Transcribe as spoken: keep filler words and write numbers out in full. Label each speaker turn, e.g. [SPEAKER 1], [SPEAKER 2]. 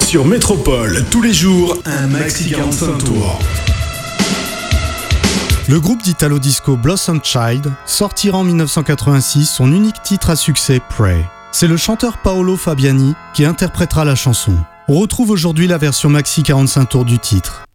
[SPEAKER 1] Sur Métropole, tous les jours, un maxi quarante-cinq tours.
[SPEAKER 2] Le groupe d'Italo Disco Blossom Child sortira en dix-neuf cent quatre-vingt-six son unique titre à succès, Pray. C'est le chanteur Paolo Fabiani qui interprétera la chanson. On retrouve aujourd'hui la version maxi quarante-cinq tours du titre.